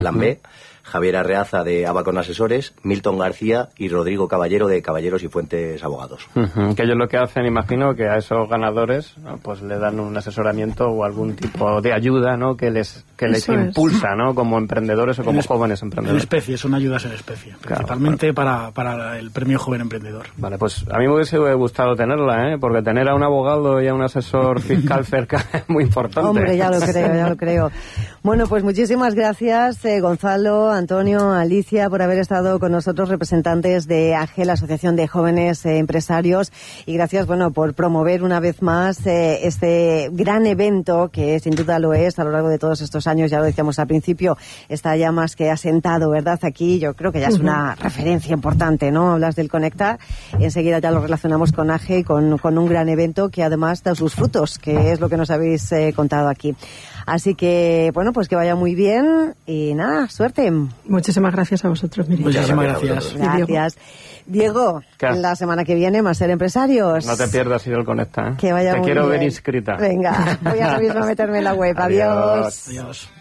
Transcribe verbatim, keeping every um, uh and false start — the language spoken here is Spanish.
Plan B, Javier Arreaza de Abacon Asesores, Milton García y Rodrigo Caballero de Caballeros y Fuentes Abogados. Uh-huh. Que ellos lo que hacen, imagino, que a esos ganadores, ¿no?, pues le dan un asesoramiento o algún tipo de ayuda, ¿no?, que les que les Eso impulsa, es. ¿no?, como emprendedores o como en jóvenes En emprendedores. especie, son ayudas en especie, principalmente claro, para, para el premio Joven Emprendedor. Vale, pues a mí me hubiese gustado tenerla, ¿eh?, porque tener a un abogado y a un asesor fiscal cerca es muy importante. Hombre, ya lo creo, ya lo creo. Bueno, pues muchísimas gracias, eh, Gonzalo, Antonio, Alicia, por haber estado con nosotros, representantes de A G E, la Asociación de Jóvenes eh, Empresarios, y gracias, bueno, por promover una vez más eh, este gran evento, que sin duda lo es a lo largo de todos estos años. Ya lo decíamos al principio, está ya más que asentado, ¿verdad? Aquí yo creo que ya es una uh-huh. referencia importante, ¿no? Hablas del Conecta, enseguida ya lo relacionamos con A G E y con, con un gran evento que además da sus frutos, que es lo que nos habéis eh, contado aquí. Así que, bueno, pues que vaya muy bien y nada, suerte. Muchísimas gracias a vosotros, Miriam. Muchísimas gracias. Gracias. Diego, ¿Qué? La semana que viene más Ser Empresarios. No te pierdas ir al Conecta, ¿eh? Que vaya Te muy quiero bien. ver inscrita. Venga, voy ahora mismo a meterme en la web. Adiós. Adiós. Adiós.